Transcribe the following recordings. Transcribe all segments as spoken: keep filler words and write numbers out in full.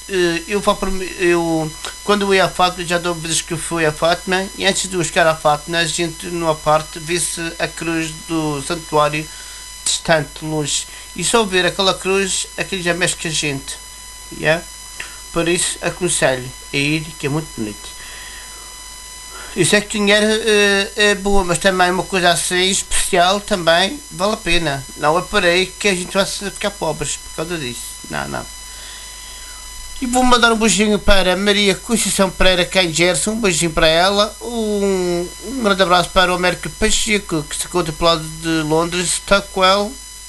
eh, eu, vou por mim- eu quando eu ia a Fátima, já dou vezes que eu fui a Fátima, e antes de eu chegar a Fátima, a gente numa parte vê-se a cruz do santuário distante, longe, e só ver aquela cruz, aquilo já mexe com a gente, yeah? Por isso aconselho a ir, que é muito bonito. Isso é que dinheiro eh, é boa, mas também uma coisa assim especial também vale a pena. Não é por aí que a gente vai ficar pobres por causa disso. Não, não. E vou mandar um beijinho para Maria Conceição Pereira, cá em Gerson, um beijinho para ela. Um, um grande abraço para o Américo Pacheco, que se encontra pelo lado de Londres, Stockwell,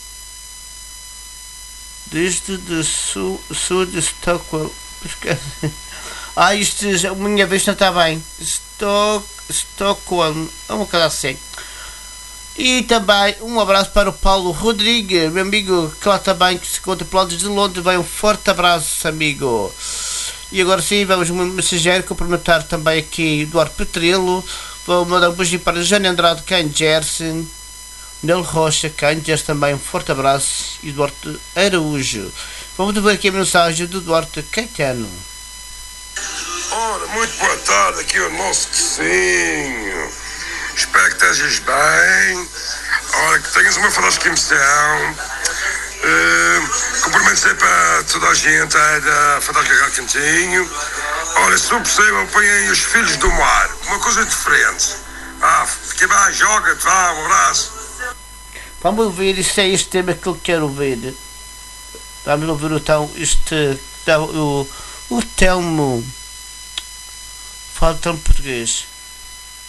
desde de sul, sul de Stockwell. Ah, isto, a minha vez não está bem. Stock, Stockholm, é uma coisa assim. E também um abraço para o Paulo Rodrigues, meu amigo, que lá também que se encontra pelo lado de Londres. Vai um forte abraço, amigo. E agora sim, vamos um mensageiro cumprimentar também aqui Eduardo Petrelo. Vou mandar um beijinho para Jane Andrade, cá em Jersey. Nel Rocha, cá em Jersey também. Um forte abraço. Eduardo Araújo. Vamos ver aqui a mensagem do Eduardo Caetano. Ora, muito boa tarde, aqui é o nosso Tocinho. Espero que estejas bem. Ora, que tenhas uma fantástica emissão. Uh, Cumprimentos aí para toda a gente aí da Fantástica Rádio Cantinho. Ora, se for possível, ponham os filhos do mar. Uma coisa diferente. Ah, fica bem, joga-te, vá, um abraço. Vamos ouvir, isso é este tema que eu quero ouvir. Vamos ouvir então este. O, o Telmo. Fala tão português.